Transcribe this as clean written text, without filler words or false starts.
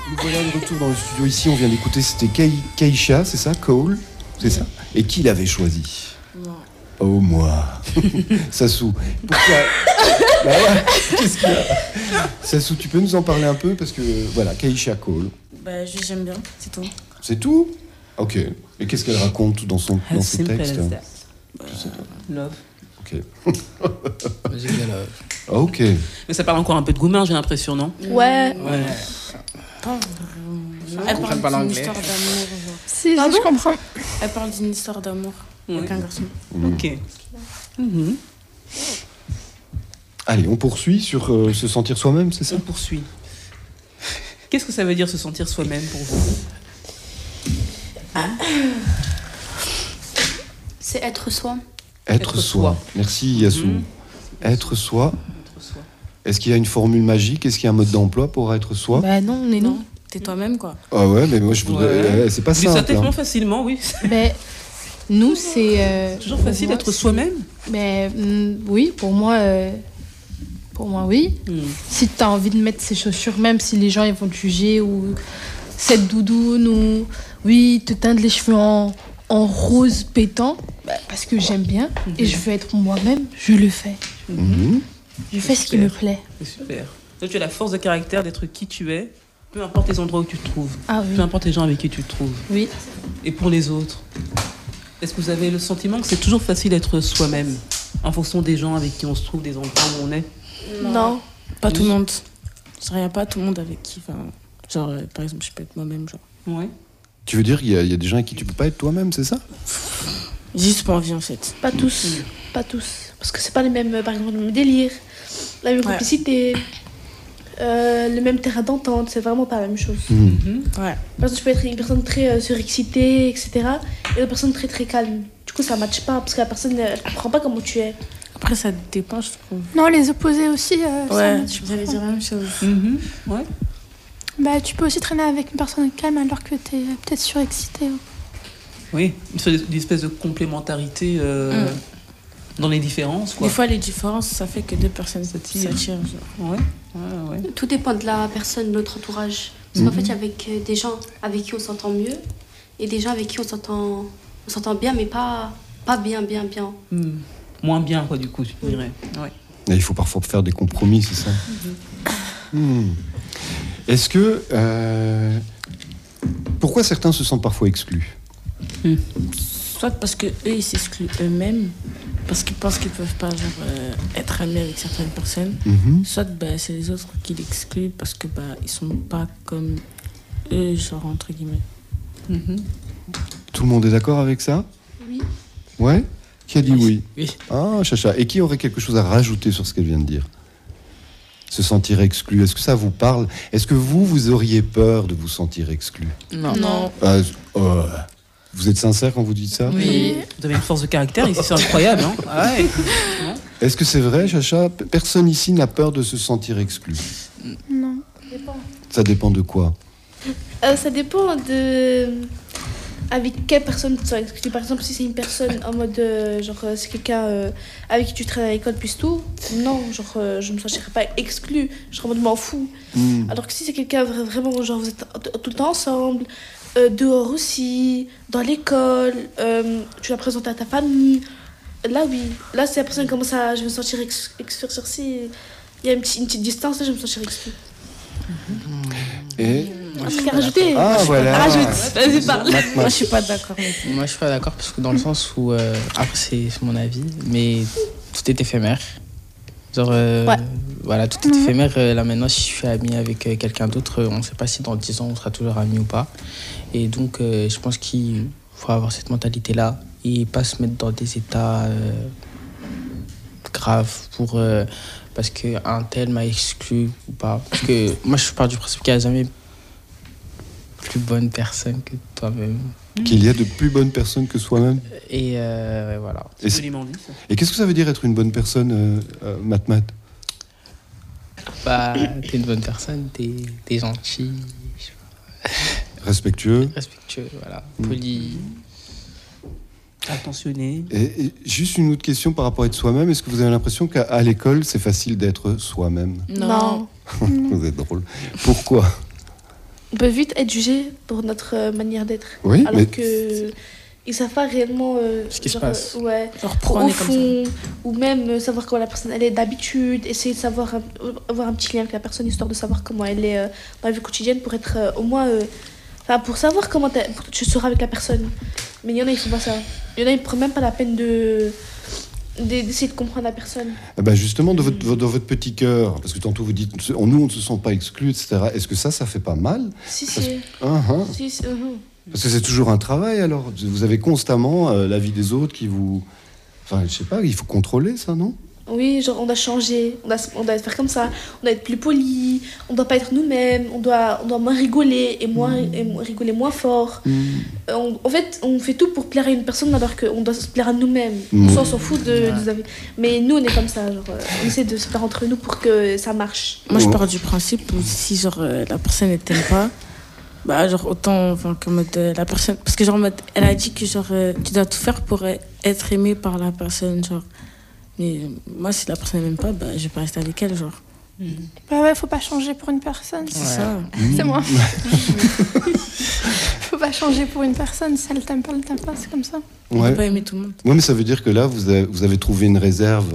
Nous voilà de retour dans le studio. Ici, on vient d'écouter, c'était Keisha, c'est ça, Cole, c'est ça. Et qui l'avait choisi? Moi. Oh, moi. Sassou, pourquoi? Bah ouais, qu'est-ce qu'il y a? Sassou, tu peux nous en parler un peu? Parce que, voilà, Keisha Cole. Bah, j'aime bien, c'est tout. C'est tout? Ok. Et qu'est-ce qu'elle raconte dans ses textes? Love. Ok. Musique de love. Ok. Mais ça parle encore un peu de Goumin, j'ai l'impression, non? Ouais. Ouais. Elle comprends pas parle d'une l'anglais. histoire d'amour. Genre. Si, je comprends. Elle parle d'une histoire d'amour avec un garçon. Ok. Mhm. Allez, on poursuit sur se sentir soi-même, c'est ça? On poursuit. Qu'est-ce que ça veut dire se sentir soi-même pour vous? C'est être soi. Être soi. Merci, Yassou. Mhm. Être soi. Être soi. Est-ce qu'il y a une formule magique? Est-ce qu'il y a un mode d'emploi pour être soi? Bah non, on est Non, non. t'es toi-même, quoi. Ah ouais, mais moi je voudrais. Ouais. C'est pas Vous dites ça simple. tellement Hein. facilement, oui. Mais nous, c'est... Toujours facile d'être soi-même. Mais oui, pour moi, oui. Hmm. Si tu as envie de mettre ces chaussures, même si les gens ils vont te juger, ou cette doudoune, ou oui, te teindre les cheveux en rose pétant, bah, parce que j'aime bien et je veux être moi-même, je le fais. Mhm. Je fais ce qui me plaît. C'est super. Donc tu as la force de caractère d'être qui tu es, peu importe les endroits où tu te trouves, Ah peu oui, importe les gens avec qui tu te trouves. oui. Et pour les autres, est-ce que vous avez le sentiment que c'est toujours facile d'être soi-même en fonction des gens avec qui on se trouve, des endroits où on est? Non, pas tout le monde. Je dirais pas tout le monde avec qui. Enfin, genre, par exemple, je peux être moi-même. Genre. Ouais. Tu veux dire qu'il y a des gens avec qui tu peux pas être toi-même, c'est ça? Juste pas envie, en fait. Pas tous, pas tous. Parce que c'est pas les mêmes, par exemple, le même délire, la même Ouais. complicité, le même terrain d'entente, c'est vraiment pas la même chose. Mhm. Ouais. Parce que je peux être une personne très surexcitée, etc. Et une personne très très calme. Du coup, ça matche pas parce que la personne, elle comprend pas comment tu es. Après, ça dépend, je trouve. Non, les opposés aussi, ça Ouais, matche j'allais pas. dire la même chose. Mhm. Ouais. Bah, tu peux aussi traîner avec une personne calme alors que t'es peut-être surexcité. Oui, une espèce de complémentarité dans les différences, quoi. Des fois, les différences, ça fait que deux personnes s'attirent. s'attirent. genre. Ouais, ouais, ouais. Tout dépend de la personne, de notre entourage. Parce qu'en fait, il y a avec des gens avec qui on s'entend mieux et des gens avec qui on s'entend bien, mais pas bien. Hmm. Moins bien, quoi, du coup, tu dirais. Ouais. Et il faut parfois faire des compromis, c'est ça? Hmm. Est-ce que... pourquoi certains se sentent parfois exclus? Soit parce que eux ils s'excluent eux-mêmes, parce qu'ils pensent qu'ils peuvent pas genre, être amis avec certaines personnes. Mhm. Soit bah, c'est les autres qui l'excluent parce que bah, ils sont pas comme eux, genre entre guillemets. Mhm. Tout le monde est d'accord avec ça? Oui. Ouais? Qui a dit oui? Oui. Ah, Chacha. Et qui aurait quelque chose à rajouter sur ce qu'elle vient de dire? Se sentir exclu, est-ce que ça vous parle? Est-ce que vous auriez peur de vous sentir exclu? Non. Vous êtes sincère quand vous dites ça? Oui. Vous avez une force de caractère ici, c'est incroyable, hein? Ah ouais. Est-ce que c'est vrai, Chacha? Personne ici n'a peur de se sentir exclu. Non. Ça dépend de quoi? Ça dépend de avec quelle personne tu seras exclu. Par exemple, si c'est une personne en mode c'est quelqu'un avec qui tu traînes à l'école plus tout, non, je me sentirais pas exclue, je serais en mode m'en fous. Alors que si c'est quelqu'un vraiment genre vous êtes tout le temps ensemble, dehors aussi, dans l'école, tu la présentes à ta famille, là oui, là si la personne commence à je me sentir exclue sur si il y a une petite distance, là je me sentirais exclue. Et... Un truc à rajouter. Ah, voilà. Rajoute. Vas-y, parle. Moi je suis pas d'accord. Moi, je suis pas d'accord parce que dans le sens où, après, c'est mon avis, mais tout est éphémère. Genre, voilà, tout est éphémère. Là, maintenant, si je suis ami avec quelqu'un d'autre, on ne sait pas si dans 10 ans, on sera toujours amis ou pas. Et donc, je pense qu'il faut avoir cette mentalité-là et pas se mettre dans des états graves pour, parce qu'un tel m'a exclu ou pas. Parce que moi, je pars du principe qu'il n'y a jamais plus bonne personne que toi-même. Qu'il y a de plus bonnes personnes que soi-même. Et voilà. Et, Joliment dit, ça. et qu'est-ce que ça veut dire être une bonne personne, Matt? Bah, t'es une bonne personne, t'es gentil, Respectueux. respectueux, voilà, poli. Attentionné. Et juste une autre question par rapport à être soi-même. Est-ce que vous avez l'impression qu'à l'école, c'est facile d'être soi-même? Non. Vous êtes drôle. Pourquoi? on peut vite être jugé pour notre manière d'être. Oui, alors mais que ils savent pas réellement Ce qui se genre, passe. ouais, Genre, pourquoi on au est comme ça? fond, ou même savoir comment la personne elle est d'habitude, essayer de savoir avoir un petit lien avec la personne histoire de savoir comment elle est dans la vie quotidienne pour être au moins enfin pour savoir comment tu seras avec la personne. Mais il y en a ils font pas ça. Il y en a ils prennent même pas la peine d'essayer de comprendre la personne. Ah bah justement, dans votre petit cœur, parce que tantôt vous dites, nous on ne se sent pas exclus, etc. Est-ce que ça fait pas mal? Si Parce- si. Uh-huh. Si, Parce que c'est toujours un travail, alors. Vous avez constamment la vie des autres qui vous... Enfin, je sais pas, il faut contrôler ça, non? Oui, genre on doit changer, on doit faire comme ça, on doit être plus poli, on doit pas être nous-mêmes, on doit moins rigoler et rigoler moins fort. En fait, on fait tout pour plaire à une personne alors qu'on doit se plaire à nous-mêmes. On s'en fout des avis. Mais nous, on est comme ça, genre, on essaie de se plaire entre nous pour que ça marche. Moi, je pars du principe où si genre la personne ne t'aime pas, bah genre autant, enfin comme mode, la personne, parce que genre en mode, elle a dit que genre tu dois tout faire pour être aimé par la personne, genre. Mais moi, si la personne n'aime pas, bah je vais pas rester avec elle, genre. Bah ouais, faut pas changer pour une personne. C'est ça. C'est moi. Faut pas changer pour une personne. Si elle t'aime pas, c'est comme ça. On Ouais. peut pas aimer tout le monde. Ouais, mais ça veut dire que là, vous avez trouvé une réserve